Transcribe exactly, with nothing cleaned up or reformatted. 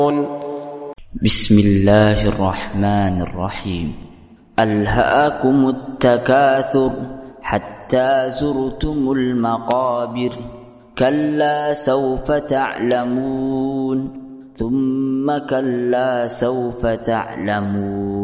بسم الله الرحمن الرحيم. ألهاكم التكاثر حتى زرتم المقابر كلا سوف تعلمون ثم كلا سوف تعلمون